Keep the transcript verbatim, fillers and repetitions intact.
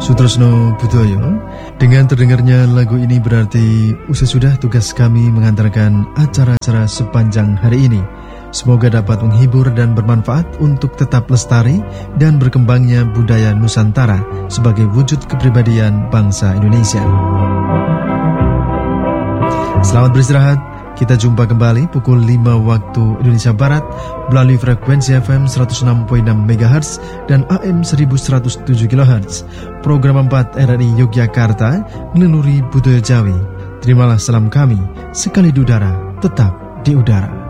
Sutresno Budoyo, dengan terdengarnya lagu ini berarti usai sudah tugas kami mengantarkan acara-acara sepanjang hari ini. Semoga dapat menghibur dan bermanfaat untuk tetap lestari dan berkembangnya budaya Nusantara sebagai wujud kepribadian bangsa Indonesia. Selamat beristirahat. Kita jumpa kembali pukul lima waktu Indonesia Barat melalui frekuensi F M seratus enam koma enam megahertz dan A M seribu seratus tujuh kilohertz. Program empat R R I Yogyakarta meneluri budaya Jawi. Terimalah salam kami, sekali di udara, tetap di udara.